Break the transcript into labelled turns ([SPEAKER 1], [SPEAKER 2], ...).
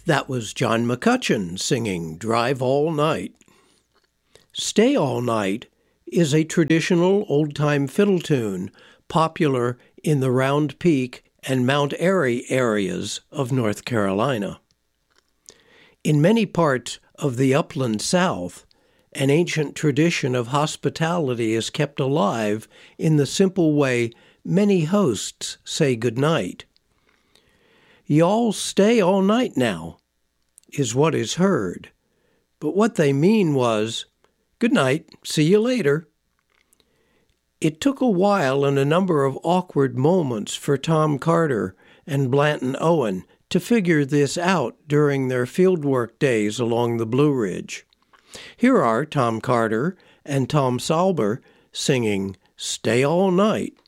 [SPEAKER 1] That was John McCutcheon singing Drive All Night. Stay All Night is a traditional old-time fiddle tune popular in the Round Peak and Mount Airy areas of North Carolina. In many parts of the upland South, an ancient tradition of hospitality is kept alive in the simple way many hosts say goodnight. "Y'all stay all night now," is what is heard, but what they mean was, "Good night, see you later." It took a while and a number of awkward moments for Tom Carter and Blanton Owen to figure this out during their fieldwork days along the Blue Ridge. Here are Tom Carter and Tom Salber singing "Stay All Night."